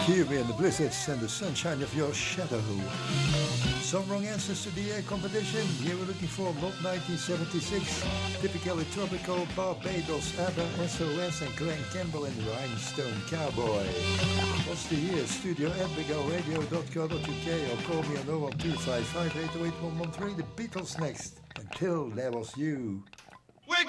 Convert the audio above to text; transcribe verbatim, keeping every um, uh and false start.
Kiwi and the Blizzards and the Sunshine of Your Shadow. Some wrong answers to the air competition. Here we're looking for Lot nineteen seventy-six, Typically Tropical, Barbados, ABBA, S O S and Glenn Campbell and Rhinestone Cowboy. What's the year? Studio at big l radio dot co dot u k or call me on oh one two five five eight oh eight one one three. The Beatles next. Until There Was You.